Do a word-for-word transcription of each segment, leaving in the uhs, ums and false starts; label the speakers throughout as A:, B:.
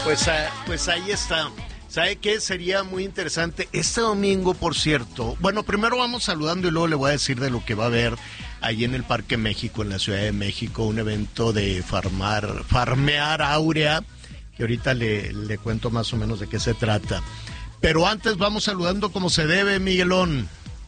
A: Pues, uh, pues ahí está. ¿Sabe qué? Sería muy interesante. Este domingo, por cierto, bueno, primero vamos saludando y luego le voy a decir de lo que va a haber ahí en el Parque México, en la Ciudad de México, un evento de farmar, farmear áurea, que ahorita le, le cuento más o menos de qué se trata. Pero antes vamos saludando como se debe, Miguelón.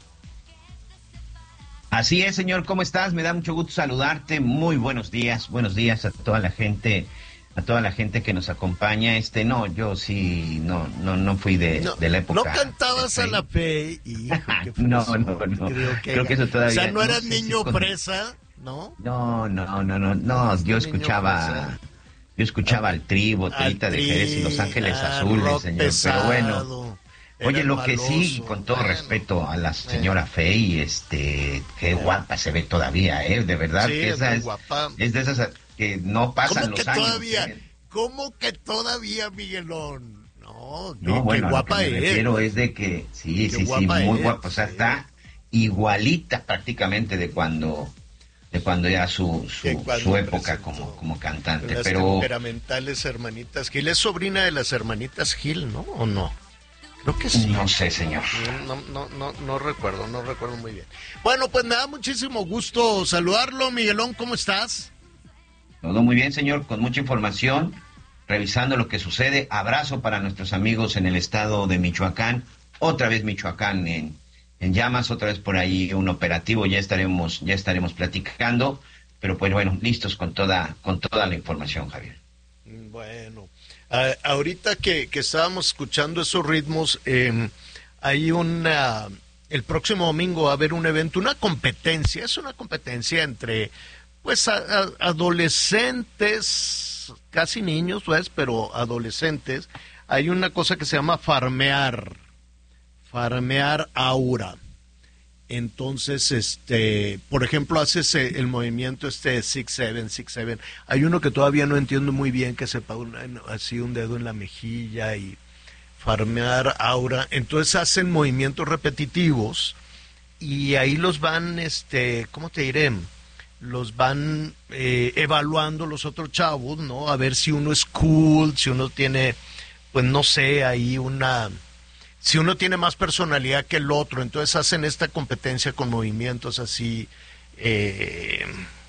B: Así es, señor, ¿cómo estás? Me da mucho gusto saludarte. Muy buenos días, buenos días a toda la gente, a toda la gente que nos acompaña. Este, no, yo sí, no, no, no fui de,
A: no,
B: de la época.
A: No cantabas a la fe, hijo,
B: no, no, no.
A: Creo que,
B: Creo que eso todavía.
A: O sea, no eras
B: no sé
A: niño
B: si con...
A: presa, ¿no?
B: No, no, no, no, no. Yo escuchaba, yo escuchaba al Tri, Botellita de Jerez y Los Ángeles Azules, señor.
A: Pesado.
B: Pero bueno. Oye, lo que sí, con todo bueno, respeto a la señora eh. Fey, este, qué eh. guapa se ve todavía, ¿eh? De verdad,
A: sí,
B: que esa
A: es,
B: es, es de esas que no pasan los
A: que
B: años.
A: Todavía?
B: ¿eh?
A: ¿Cómo que todavía, Miguelón? No,
B: no,
A: qué,
B: bueno,
A: qué guapa
B: lo que me
A: es.
B: refiero es de que, sí,
A: qué
B: sí, sí, muy
A: es,
B: guapa, o sea,
A: sí.
B: está igualita prácticamente de cuando... de cuando ya su, su, su época como, como cantante,
A: las
B: pero...
A: temperamentales hermanitas Gil, es sobrina de las hermanitas Gil, ¿no? ¿O no? Creo que sí.
B: No sé, señor.
A: No, no, no, no recuerdo, no recuerdo muy bien. Bueno, pues me da muchísimo gusto saludarlo, Miguelón, ¿cómo estás?
B: Todo muy bien, señor, con mucha información, revisando lo que sucede. Abrazo para nuestros amigos en el estado de Michoacán, otra vez Michoacán en, en llamas, otra vez por ahí un operativo, ya estaremos, ya estaremos platicando, pero pues bueno, listos con toda, con toda la información, Javier.
A: Bueno. Uh, ahorita que, que estábamos escuchando esos ritmos, eh, hay una, el próximo domingo va a haber un evento, una competencia, es una competencia entre, pues, a, a, adolescentes, casi niños, pues, pero adolescentes. Hay una cosa que se llama farmear, farmear aura. Entonces, este, por ejemplo, haces el movimiento este six seven, six seven. Hay uno que todavía no entiendo muy bien, que sepa una, así un dedo en la mejilla y farmear aura. Entonces hacen movimientos repetitivos y ahí los van, este, ¿cómo te diré? Los van eh, evaluando los otros chavos, ¿no? A ver si uno es cool, si uno tiene, pues no sé, ahí una... si uno tiene más personalidad que el otro, entonces hacen esta competencia con movimientos así, eh,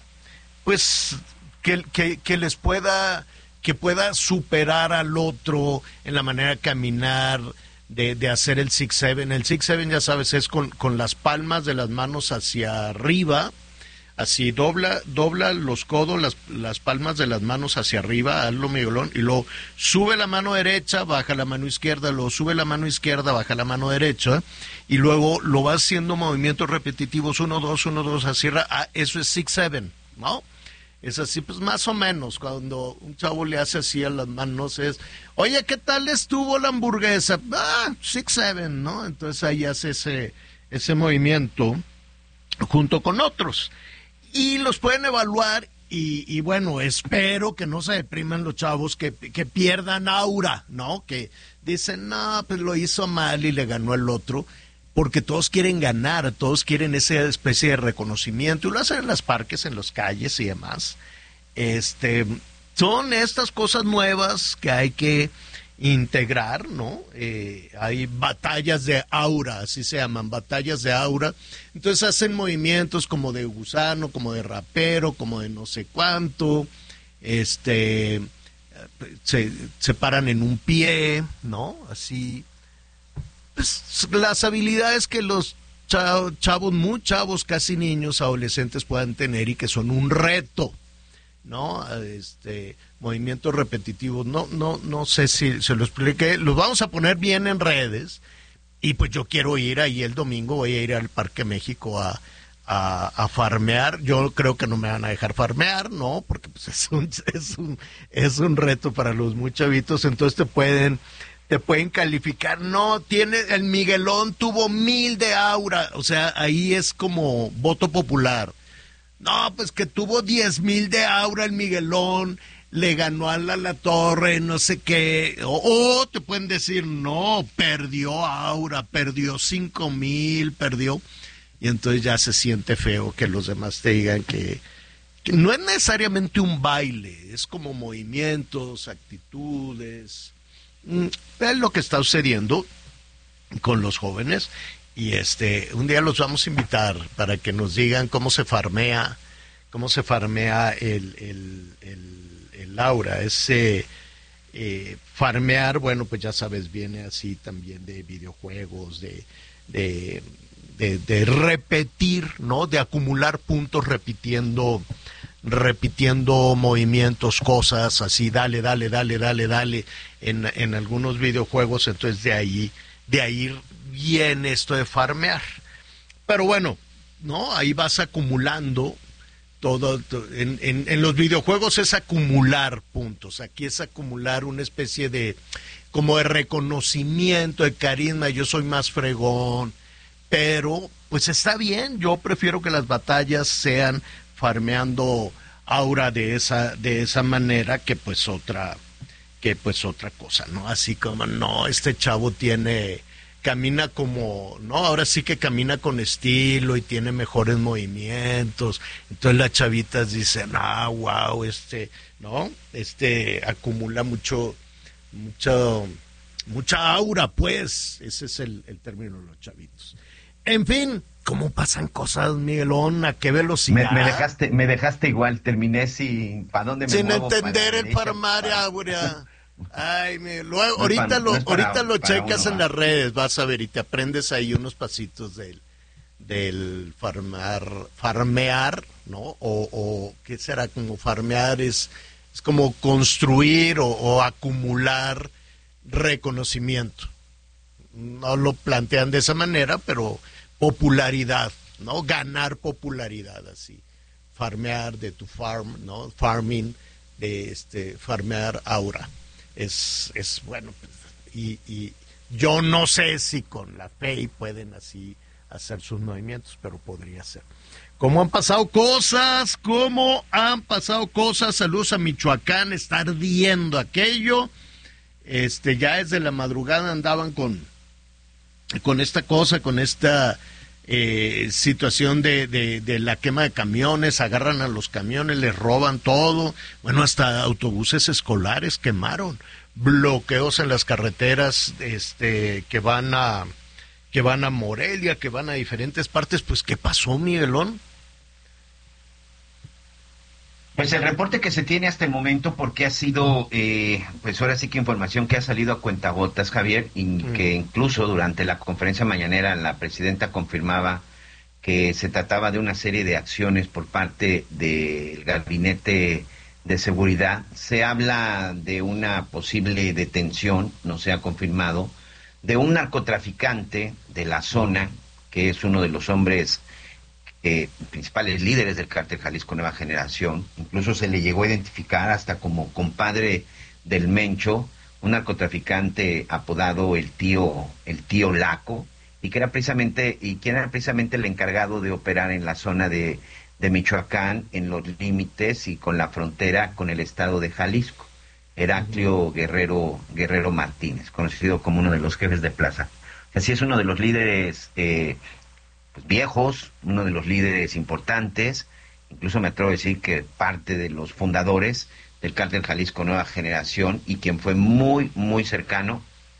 A: pues que, que, que les pueda, que pueda superar al otro en la manera de caminar, de, de hacer el six seven. El six seven, ya sabes, es con, con las palmas de las manos hacia arriba. Así, dobla, dobla los codos, las, las palmas de las manos hacia arriba, hazlo, Miguelón, y luego sube la mano derecha, baja la mano izquierda, luego sube la mano izquierda, baja la mano derecha, y luego lo vas haciendo movimientos repetitivos, uno, dos, uno, dos, así, ah, eso es six seven, ¿no? Es así, pues más o menos, cuando un chavo le hace así a las manos es, oye, ¿qué tal estuvo la hamburguesa? Ah, six seven, ¿no? Entonces ahí hace ese, ese movimiento junto con otros. Y los pueden evaluar y, y bueno, espero que no se depriman los chavos, que, que pierdan aura, ¿no? Que dicen, no, pues lo hizo mal y le ganó el otro, porque todos quieren ganar, todos quieren esa especie de reconocimiento, y lo hacen en los parques, en las calles y demás. Este, son estas cosas nuevas que hay que integrar, ¿no? Eh, hay batallas de aura, así se llaman, batallas de aura. Entonces hacen movimientos como de gusano, como de rapero, como de no sé cuánto, este, se, se paran en un pie, ¿no? Así, pues, las habilidades que los chavos, muy chavos, casi niños, adolescentes puedan tener y que son un reto, ¿no? Este, movimientos repetitivos, no, no, no sé si se lo expliqué, los vamos a poner bien en redes, y pues yo quiero ir ahí el domingo, voy a ir al Parque México a, a, a farmear. Yo creo que no me van a dejar farmear, ¿no? Porque pues es un, es un, es un reto para los muy chavitos, entonces te pueden, te pueden calificar, no, tiene, el Miguelón tuvo mil de aura, o sea, ahí es como voto popular. No, pues que tuvo diez mil de aura el Miguelón, le ganó a la, la Torre, no sé qué. O, o te pueden decir, no, perdió aura, perdió cinco mil, perdió. Y entonces ya se siente feo que los demás te digan que, no es necesariamente un baile, es como movimientos, actitudes, es lo que está sucediendo con los jóvenes. Y este, un día los vamos a invitar para que nos digan cómo se farmea, cómo se farmea el, el, el, el aura. Ese eh, farmear, bueno, pues ya sabes, viene así también de videojuegos, de, de, de, de repetir, ¿no? De acumular puntos repitiendo, repitiendo movimientos, cosas así, dale, dale, dale, dale, dale, en, en algunos videojuegos. Entonces de ahí, de ahí viene esto de farmear. Pero bueno, ¿no? Ahí vas acumulando todo. En, en, en los videojuegos es acumular puntos. Aquí es acumular una especie de, como de reconocimiento, de carisma. Yo soy más fregón. Pero, pues está bien. Yo prefiero que las batallas sean farmeando aura de esa, de esa manera que pues otra, que pues otra cosa, ¿no? Así como, no, este chavo tiene... camina como, no, ahora sí que camina con estilo y tiene mejores movimientos. Entonces las chavitas dicen, ah, wow, este, ¿no? Este acumula mucho, mucho, mucha aura, pues. Ese es el, el término de los chavitos. En fin, ¿cómo pasan cosas, Miguelón? ¿A qué velocidad?
B: Me, me dejaste, me dejaste igual, terminé sin, ¿para dónde me
A: sin
B: muevo?
A: entender el farmar aura. Ay, me, luego, no ahorita para, lo, no ahorita para, lo checas en las redes, vas a ver, y te aprendes ahí unos pasitos del, del farmar, farmear, ¿no? O, o ¿qué será? Como farmear es, es como construir o, o acumular reconocimiento. No lo plantean de esa manera, pero popularidad, ¿no? Ganar popularidad, así. Farmear de tu farm, ¿no? Farming, de este, farmear aura. Es, es bueno, y, y yo no sé si con la fe pueden así hacer sus movimientos, pero podría ser. ¿Cómo han pasado cosas? ¿Cómo han pasado cosas? Saludos a Michoacán, está ardiendo aquello. Este, ya desde la madrugada andaban con, con esta cosa, con esta eh, situación de, de, de la quema de camiones, agarran a los camiones, les roban todo, bueno, hasta autobuses escolares quemaron, bloqueos en las carreteras este, que van a que van a Morelia, que van a diferentes partes. Pues, ¿qué pasó, Miguelón?
B: Pues el reporte que se tiene hasta el momento, porque ha sido, eh, pues ahora sí que información que ha salido a cuentagotas, Javier, y mm. que incluso durante la conferencia mañanera la presidenta confirmaba que se trataba de una serie de acciones por parte del gabinete de seguridad. Se habla de una posible detención, no se ha confirmado, de un narcotraficante de la zona, que es uno de los hombres Eh, principales líderes del cártel Jalisco Nueva Generación. Incluso se le llegó a identificar hasta como compadre del Mencho, un narcotraficante apodado el tío el tío Laco, y que era precisamente y que era precisamente el encargado de operar en la zona de, de Michoacán, en los límites y con la frontera con el estado de Jalisco. Heraclio Guerrero Guerrero Martínez, conocido como uno de los jefes de plaza. Así es, uno de los líderes eh, Pues viejos, uno de los líderes importantes, incluso me atrevo a decir que parte de los fundadores del cártel Jalisco Nueva Generación, y quien fue muy, muy cercano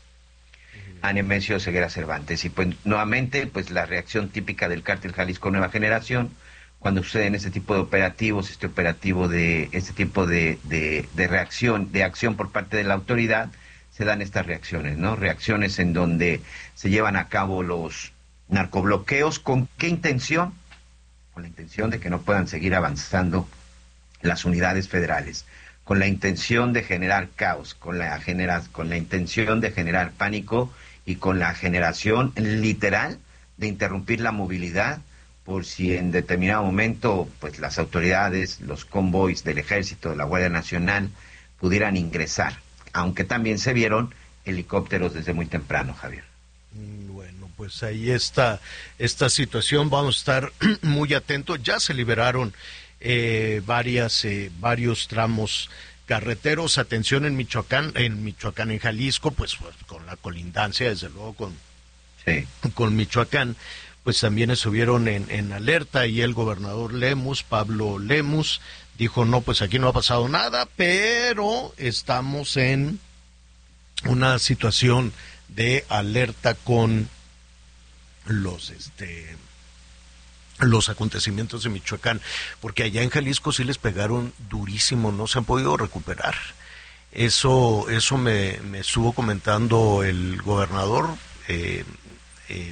B: a Nemesio Ceguera Cervantes. Y pues nuevamente, pues la reacción típica del cártel Jalisco Nueva Generación, cuando suceden este tipo de operativos, este operativo de, este tipo de, de, de reacción, de acción por parte de la autoridad, se dan estas reacciones, ¿no? Reacciones en donde se llevan a cabo los narcobloqueos. ¿Con qué intención? Con la intención de que no puedan seguir avanzando las unidades federales, con la intención de generar caos, con la genera, con la intención de generar pánico y con la generación literal de interrumpir la movilidad, por si en determinado momento pues las autoridades, los convoys del Ejército, de la Guardia Nacional pudieran ingresar, aunque también se vieron helicópteros desde muy temprano, Javier.
A: Bueno, pues ahí está esta situación, vamos a estar muy atentos. Ya se liberaron eh, varias, eh, varios tramos carreteros. Atención en Michoacán, en Michoacán, en Jalisco, pues, pues con la colindancia, desde luego, con, sí. con Michoacán, pues también estuvieron en, en alerta, y el gobernador Lemus, Pablo Lemus, dijo, no, pues aquí no ha pasado nada, pero estamos en una situación de alerta con los, este, los acontecimientos de Michoacán, porque allá en Jalisco sí les pegaron durísimo, no se han podido recuperar. Eso, eso me, me estuvo comentando el gobernador, eh, eh,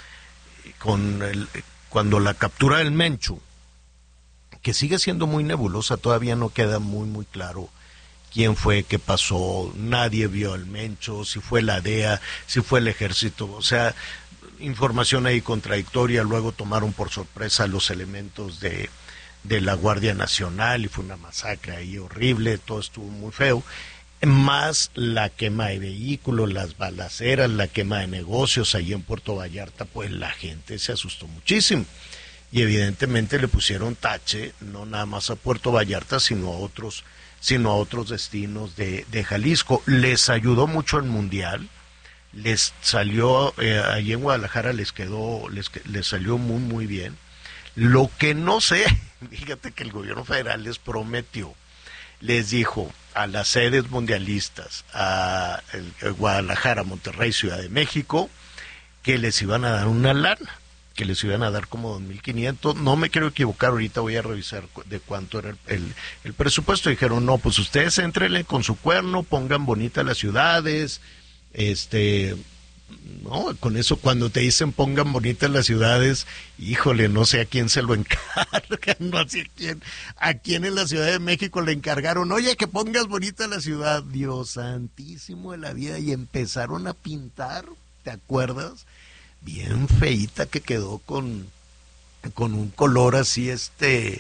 A: con el, cuando la captura del Mencho, que sigue siendo muy nebulosa, todavía no queda muy muy claro quién fue, qué pasó, nadie vio al Mencho, si fue la D E A, si fue el ejército, o sea, información ahí contradictoria. Luego tomaron por sorpresa los elementos de, de la Guardia Nacional y fue una masacre ahí horrible, todo estuvo muy feo, más la quema de vehículos, las balaceras, la quema de negocios ahí en Puerto Vallarta, pues la gente se asustó muchísimo. Y evidentemente le pusieron tache, no nada más a Puerto Vallarta, sino a otros, sino a otros destinos de, de Jalisco. Les ayudó mucho el Mundial, les salió, eh, allí en Guadalajara les quedó, les, les salió muy muy bien. Lo que no sé, fíjate que el gobierno federal les prometió, les dijo a las sedes mundialistas, a el, el Guadalajara, Monterrey, Ciudad de México, que les iban a dar una lana, que les iban a dar como dos mil quinientos, no me quiero equivocar, ahorita voy a revisar de cuánto era el, el, el presupuesto. Dijeron, no, pues ustedes éntrenle con su cuerno, pongan bonitas las ciudades, este, no, con eso cuando te dicen pongan bonitas las ciudades, híjole, no sé a quién se lo encargan, no sé a quién, a quién en la Ciudad de México le encargaron, oye, que pongas bonita la ciudad, Dios santísimo de la vida, y empezaron a pintar, ¿te acuerdas? Bien feíta que quedó con, con un color así, este,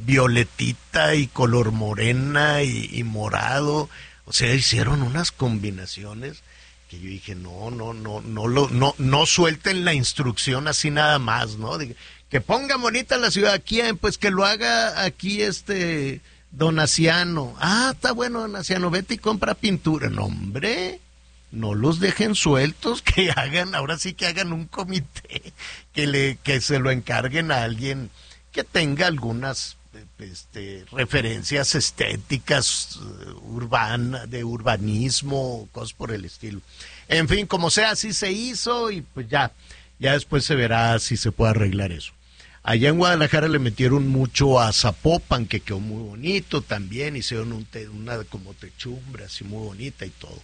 A: violetita y color morena y, y morado, o sea, hicieron unas combinaciones que yo dije, no, no, no, no, lo, no, no suelten la instrucción así nada más, ¿no? De, que pongan bonita la ciudad. ¿Quién? Pues que lo haga aquí este Donaciano. Ah, está bueno, Donaciano, vete y compra pintura. No, hombre, no los dejen sueltos, que hagan, ahora sí que hagan un comité, que le, que se lo encarguen a alguien que tenga algunas este, referencias estéticas urbanas, de urbanismo, cosas por el estilo. En fin, como sea, así se hizo y pues ya, ya después se verá si se puede arreglar eso. Allá en Guadalajara le metieron mucho a Zapopan, que quedó muy bonito también, hicieron un te, una como techumbre así muy bonita y todo.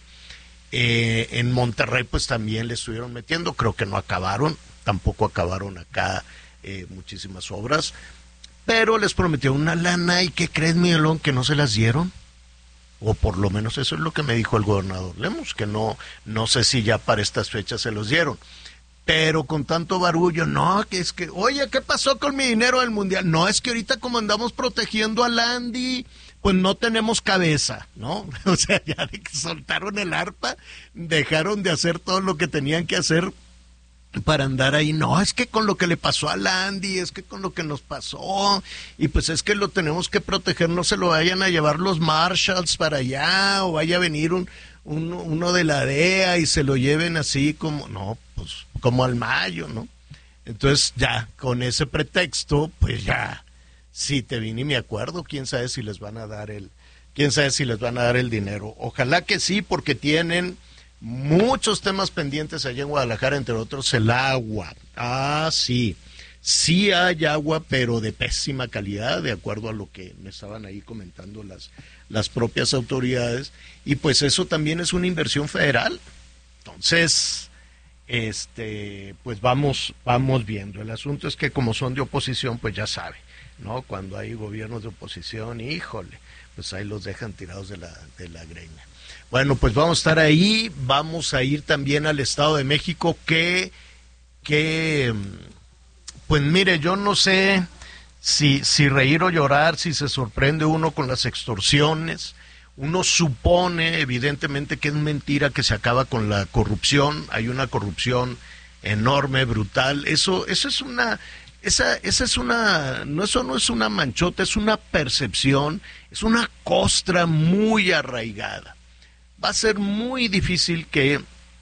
A: Eh, en Monterrey pues también le estuvieron metiendo, creo que no acabaron, tampoco acabaron acá eh, muchísimas obras, pero les prometió una lana, y ¿qué crees, Miguelón? Que no se las dieron, o por lo menos eso es lo que me dijo el gobernador Lemus, que no, no sé si ya para estas fechas se los dieron, pero con tanto barullo, no, que es que, oye, ¿qué pasó con mi dinero del Mundial? No, es que ahorita como andamos protegiendo a Landy, pues no tenemos cabeza, ¿no? O sea, ya de que soltaron el arpa, dejaron de hacer todo lo que tenían que hacer para andar ahí. No, es que con lo que le pasó a Landy, es que con lo que nos pasó, y pues es que lo tenemos que proteger, no se lo vayan a llevar los Marshalls para allá, o vaya a venir un, un uno de la D E A y se lo lleven así como, no, pues como al Mayo, ¿no? Entonces ya, con ese pretexto, pues ya, sí te vine y me acuerdo, quién sabe si les van a dar el, quién sabe si les van a dar el dinero. Ojalá que sí, porque tienen muchos temas pendientes allá en Guadalajara, entre otros el agua. Ah, sí, sí hay agua, pero de pésima calidad, de acuerdo a lo que me estaban ahí comentando las, las propias autoridades, y pues eso también es una inversión federal. Entonces, este, pues vamos, vamos viendo. El asunto es que como son de oposición, pues ya sabe, ¿no? Cuando hay gobiernos de oposición, híjole, pues ahí los dejan tirados de la, de la greña. Bueno, pues vamos a estar ahí, vamos a ir también al Estado de México, que, que pues mire, yo no sé si, si reír o llorar, si se sorprende uno con las extorsiones. Uno supone, evidentemente, que es mentira que se acaba con la corrupción. Hay una corrupción enorme, brutal. Eso, eso es una, esa, esa es una, no, eso no es una manchota, es una percepción, es una costra muy arraigada. Va a ser muy difícil que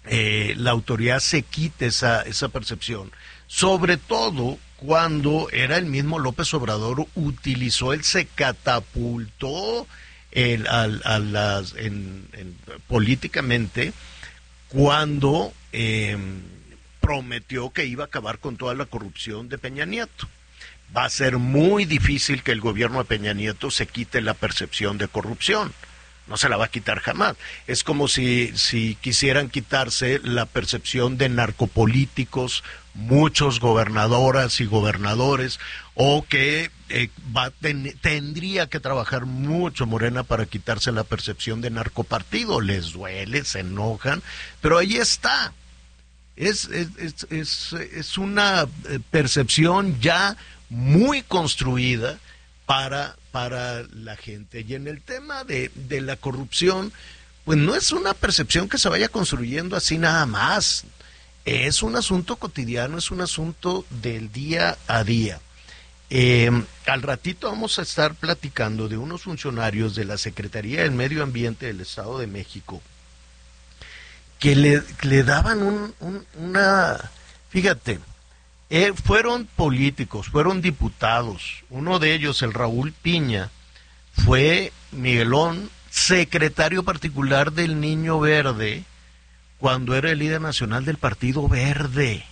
A: eh, la autoridad se quite esa, esa percepción, sobre todo cuando era el mismo López Obrador, utilizó, él se catapultó el, a, a las, en, en, políticamente cuando eh, prometió que iba a acabar con toda la corrupción de Peña Nieto. Va a ser muy difícil que el gobierno de Peña Nieto se quite la percepción de corrupción. No se la va a quitar jamás. Es como si, si quisieran quitarse la percepción de narcopolíticos, muchos gobernadoras y gobernadores, o que eh, va, ten, tendría que trabajar mucho Morena para quitarse la percepción de narcopartido. Les duele, se enojan, pero ahí está. Es, es, es, es, es una percepción ya muy construida para, para la gente. Y en el tema de, de la corrupción, pues no es una percepción que se vaya construyendo así nada más. Es un asunto cotidiano, es un asunto del día a día. Eh, al ratito vamos a estar platicando de unos funcionarios de la Secretaría del Medio Ambiente del Estado de México que le, le daban un, un, una... Fíjate, eh, fueron políticos, fueron diputados. Uno de ellos, el Raúl Piña, fue Miguelón, secretario particular del Niño Verde, cuando era el líder nacional del Partido Verde.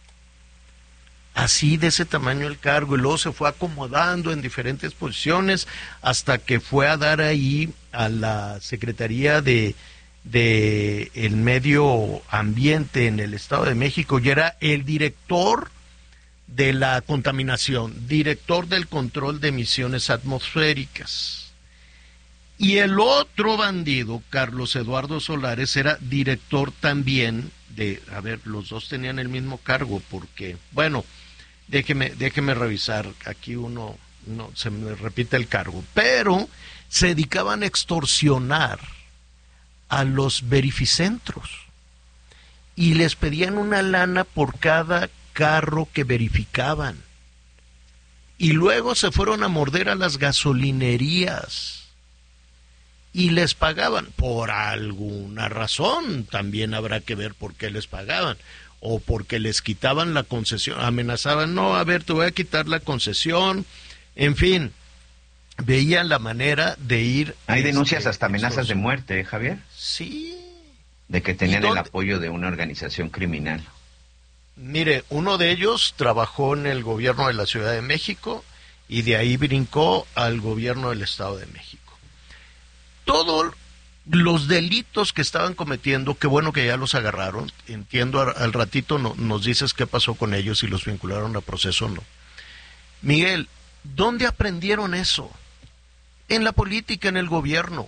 A: Así, de ese tamaño el cargo, y luego se fue acomodando en diferentes posiciones hasta que fue a dar ahí a la Secretaría de, de el Medio Ambiente en el Estado de México, y era el director de la contaminación, director del control de emisiones atmosféricas. Y el otro bandido, Carlos Eduardo Solares, era director también de, a ver, los dos tenían el mismo cargo, porque, bueno, déjeme, déjeme revisar, aquí uno, no, se me repite el cargo, pero se dedicaban a extorsionar a los verificentros y les pedían una lana por cada carro que verificaban. Y luego se fueron a morder a las gasolinerías y les pagaban por alguna razón. También habrá que ver por qué les pagaban, o porque les quitaban la concesión, amenazaban, no, a ver, te voy a quitar la concesión, en fin, veían la manera de ir.
B: Hay este, denuncias hasta amenazas de muerte, ¿eh, Javier?
A: Sí.
B: De que tenían el apoyo de una organización criminal.
A: Mire, uno de ellos trabajó en el gobierno de la Ciudad de México y de ahí brincó al gobierno del Estado de México. Todos los delitos que estaban cometiendo, qué bueno que ya los agarraron, entiendo, al ratito no, nos dices qué pasó con ellos, si los vincularon a proceso o no. Miguel, ¿dónde aprendieron eso? En la política, en el gobierno.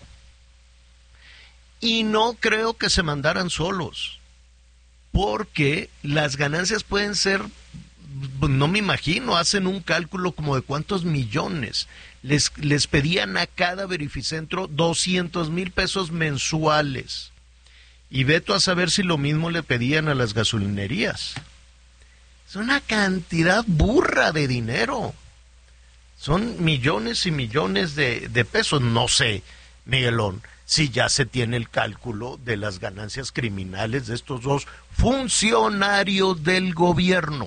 A: Y no creo que se mandaran solos, porque las ganancias pueden ser, no me imagino, hacen un cálculo como de cuántos millones. Les, les pedían a cada verificentro doscientos mil pesos mensuales. Y veto a saber si lo mismo le pedían a las gasolinerías. Es una cantidad burra de dinero. Son millones y millones de, de pesos. No sé, Miguelón, si ya se tiene el cálculo de las ganancias criminales de estos dos funcionarios del gobierno.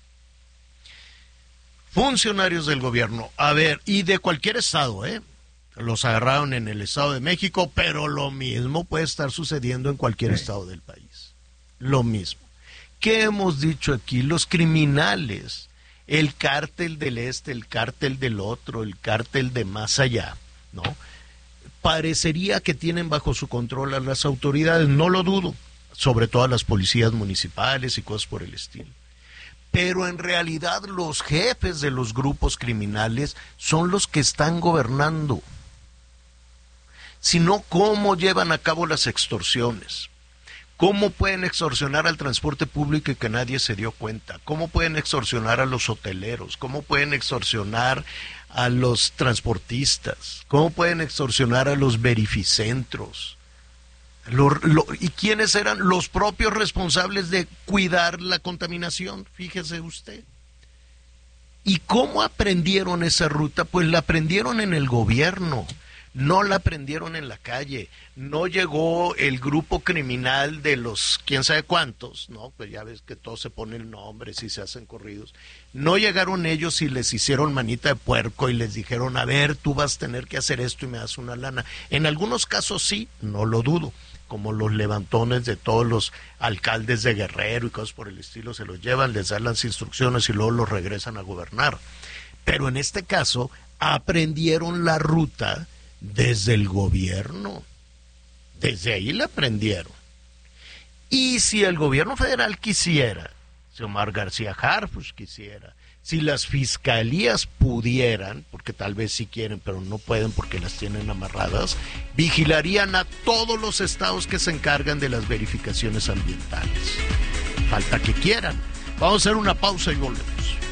A: Funcionarios del gobierno, a ver, y de cualquier estado, ¿eh? Los agarraron en el Estado de México, pero lo mismo puede estar sucediendo en cualquier sí. estado del país. Lo mismo. ¿Qué hemos dicho aquí? Los criminales, el cártel del este, el cártel del otro, el cártel de más allá, ¿no? Parecería que tienen bajo su control a las autoridades, no lo dudo, sobre todo a las policías municipales y cosas por el estilo. Pero en realidad los jefes de los grupos criminales son los que están gobernando. Si no, ¿cómo llevan a cabo las extorsiones? ¿Cómo pueden extorsionar al transporte público y que nadie se dio cuenta? ¿Cómo pueden extorsionar a los hoteleros? ¿Cómo pueden extorsionar a los transportistas? ¿Cómo pueden extorsionar a los verificentros? Lo, lo, ¿Y quiénes eran los propios responsables de cuidar la contaminación? Fíjese usted. ¿Y cómo aprendieron esa ruta? Pues la aprendieron en el gobierno. No la prendieron en la calle, no llegó el grupo criminal de los quién sabe cuántos, ¿no? Pues ya ves que todos se ponen nombres y se hacen corridos. No llegaron ellos y les hicieron manita de puerco y les dijeron, a ver, tú vas a tener que hacer esto y me das una lana. En algunos casos sí, no lo dudo, como los levantones de todos los alcaldes de Guerrero y cosas por el estilo, se los llevan, les dan las instrucciones y luego los regresan a gobernar. Pero en este caso, aprendieron la ruta desde el gobierno. Desde ahí la aprendieron. Y si el gobierno federal quisiera, si Omar García Harfuch quisiera, si las fiscalías pudieran, porque tal vez sí quieren, pero no pueden porque las tienen amarradas, vigilarían a todos los estados que se encargan de las verificaciones ambientales. Falta que quieran. Vamos a hacer una pausa y volvemos.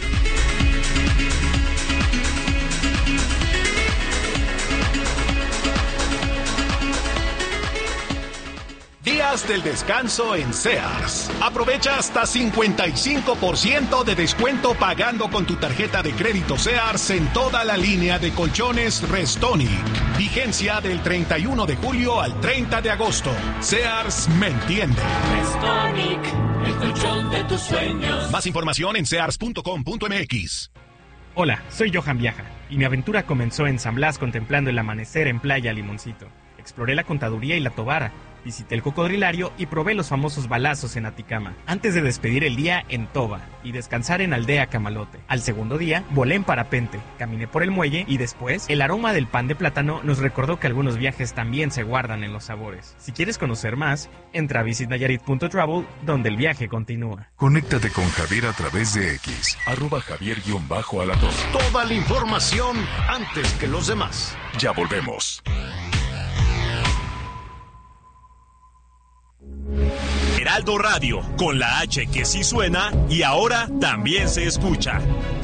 C: Días del descanso en Sears. Aprovecha hasta cincuenta y cinco por ciento de descuento pagando con tu tarjeta de crédito Sears en toda la línea de colchones Restonic. Vigencia del treinta y uno de julio al treinta de agosto. Sears me entiende.
D: Restonic, el colchón de tus sueños.
C: Más información en sears punto com punto m x.
E: Hola, soy Johan Viaja y mi aventura comenzó en San Blas contemplando el amanecer en Playa Limoncito. Exploré la Contaduría y la Tobara, visité el Cocodrilario y probé los famosos balazos en Aticama, antes de despedir el día en Toba y descansar en Aldea Camalote. Al segundo día, volé en parapente, caminé por el muelle y después, el aroma del pan de plátano nos recordó que algunos viajes también se guardan en los sabores. Si quieres conocer más, entra a visit nayarit punto travel, donde el viaje continúa.
F: Conéctate con Javier a través de X, arroba Javier-Alador.
A: Toda la información antes que los demás.
F: Ya volvemos.
G: Heraldo Radio, con la H que sí suena y ahora también se escucha.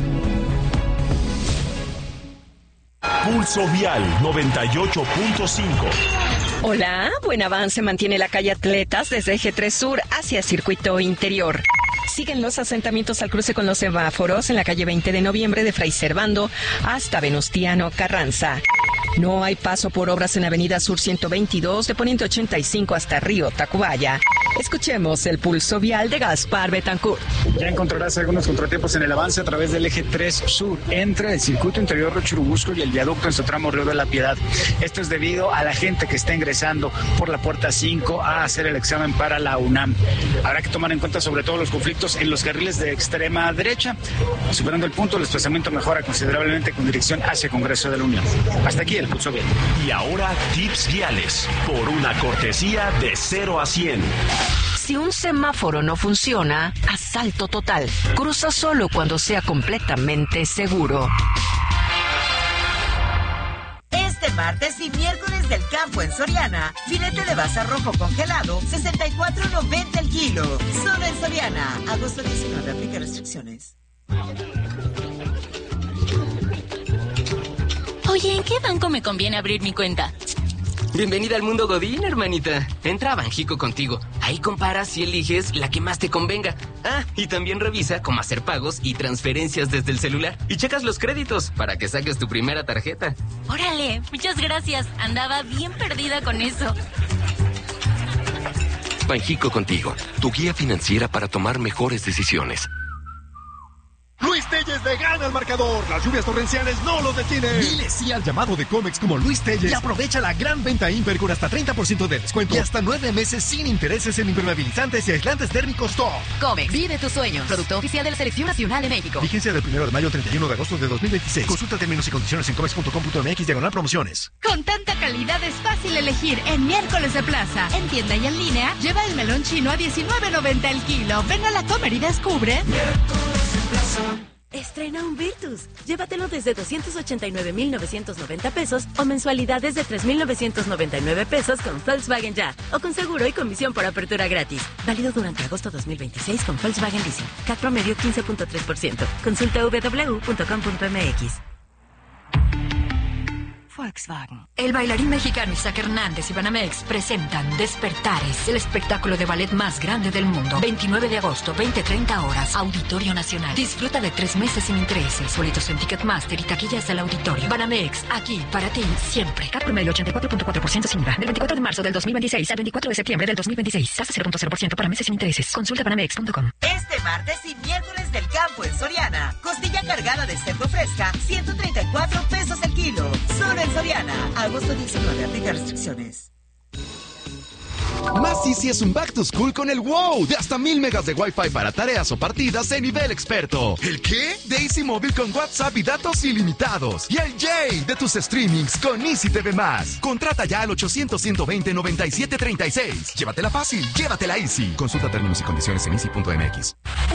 G: Pulso Vial noventa y ocho punto cinco.
H: Hola, buen avance mantiene la calle Atletas desde Eje tres Sur hacia Circuito Interior. Siguen los asentamientos al cruce con los semáforos en la calle veinte de noviembre de Fray Servando hasta Venustiano Carranza. No hay paso por obras en la avenida Sur ciento veintidós de Poniente ochenta y cinco hasta Río Tacubaya. Escuchemos el pulso vial de Gaspar Betancourt.
I: Ya encontrarás algunos contratiempos en el avance a través del Eje tres Sur, entre el Circuito Interior de Churubusco y el viaducto en su tramo Río de la Piedad. Esto es debido a la gente que está ingresando por la puerta cinco a hacer el examen para la UNAM. Habrá que tomar en cuenta sobre todo los conflictos en los carriles de extrema derecha. Superando el punto, el desplazamiento mejora considerablemente con dirección hacia Congreso de la Unión. Hasta aquí el pulso vial.
G: Y ahora tips viales por una cortesía de cero a cien.
H: Si un semáforo no funciona, asalto total. Cruza solo cuando sea completamente seguro.
J: Este martes y miércoles del campo en Soriana, filete de basa rojo congelado, sesenta y cuatro noventa el kilo. Solo en Soriana. Agosto diecinueve, aplica restricciones.
K: Oye, ¿en qué banco me conviene abrir mi cuenta?
L: Bienvenida al mundo Godín, hermanita. Entra a Banjico contigo. Ahí comparas y eliges la que más te convenga. Ah, y también revisa cómo hacer pagos y transferencias desde el celular. Y checas los créditos para que saques tu primera tarjeta.
K: Órale, muchas gracias. Andaba bien perdida con eso.
M: Banjico contigo, tu guía financiera para tomar mejores decisiones.
C: Luis Telles de gana el marcador. Las lluvias torrenciales no los detienen. Dile sí al llamado de Comex como Luis Telles y aprovecha la gran venta Imper con hasta treinta por ciento de descuento y hasta nueve meses sin intereses en impermeabilizantes y aislantes térmicos top.
N: Comex, vive tus sueños. Producto oficial de la Selección Nacional de México.
C: Vigencia del primero de mayo al treinta y uno de agosto de dos mil veintiséis. Consulta términos y condiciones en comex punto com punto m x diagonal promociones.
O: Con tanta calidad es fácil elegir en Miércoles de Plaza. En tienda y en línea, lleva el melón chino a diecinueve noventa el kilo. Ven a la Comer y descubre.
P: Miércoles de Plaza. Estrena un Virtus. Llévatelo desde doscientos ochenta y nueve mil novecientos noventa pesos o mensualidades de tres mil novecientos noventa y nueve pesos con Volkswagen Ya o con seguro y comisión por apertura gratis. Válido durante agosto dos mil veintiséis con Volkswagen Leasing. C A C promedio quince punto tres por ciento. Consulta w w w punto com punto m x.
Q: Volkswagen. El bailarín mexicano Isaac Hernández y Banamex presentan Despertares, el espectáculo de ballet más grande del mundo. veintinueve de agosto, veinte treinta horas, Auditorio Nacional. Disfruta de tres meses sin intereses. Boletos en Ticketmaster y taquillas del auditorio. Banamex, aquí para ti siempre. Cat promedio ochenta y cuatro punto cuatro por ciento sin I V A. Del veinticuatro de marzo del dos mil veintiséis al veinticuatro de septiembre del dos mil veintiséis. Tasa cero punto cero por ciento para meses sin intereses. Consulta banamex punto com.
J: Este martes y miércoles del campo en Soriana. Costilla cargada de cerdo fresca, ciento treinta y cuatro pesos el kilo. Solo en Soriana. Agosto diecinueve, aplica restricciones.
R: Más Easy es un back to school con el wow de hasta mil megas de Wi-Fi para tareas o partidas de nivel experto. ¿El qué? De Easy Móvil con WhatsApp y datos ilimitados. Y el Yay de tus streamings con Easy T V más. Contrata ya al ochocientos, ciento veinte, noventa y siete treinta y seis. Llévatela fácil, llévatela Easy. Consulta términos y condiciones en easy punto m x.